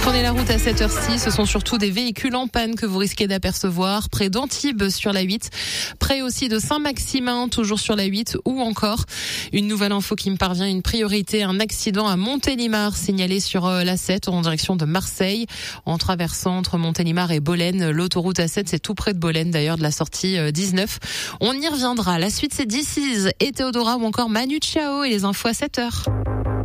Prenez la route à cette heure-ci. Ce sont surtout des véhicules en panne que vous risquez d'apercevoir près d'Antibes sur la 8, près aussi de Saint-Maximin, toujours sur la 8, ou encore une nouvelle info qui me parvient, une priorité, un accident à Montélimar signalé sur la 7 en direction de Marseille, en traversant entre Montélimar et Bolène. L'autoroute A7, c'est tout près de Bolène d'ailleurs, de la sortie 19. On y reviendra. La suite, c'est This Is et Théodora ou encore Manu Chao et les infos à 7h.